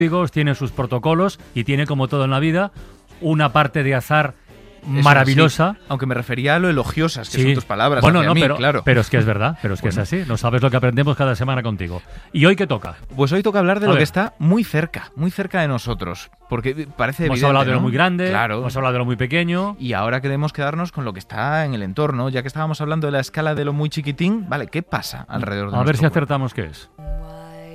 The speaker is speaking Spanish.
tiene sus protocolos y tiene, como todo en la vida, una parte de azar maravillosa. Sí. Aunque me refería a lo elogiosas que Sí. son tus palabras. Bueno, hacia no, mí, pero, claro. pero es que es verdad, pero es que es así. No sabes lo que aprendemos cada semana contigo. ¿Y hoy qué toca? Pues hoy toca hablar de A lo ver. que está muy cerca de nosotros. Porque parece Hemos evidente, hablado de lo ¿no? muy grande, Claro. hemos hablado de lo muy pequeño. Y ahora queremos quedarnos con lo que está en el entorno, ya que estábamos hablando de la escala de lo muy chiquitín. Vale, ¿qué pasa alrededor de A ver nuestro si cuerpo? acertamos qué es.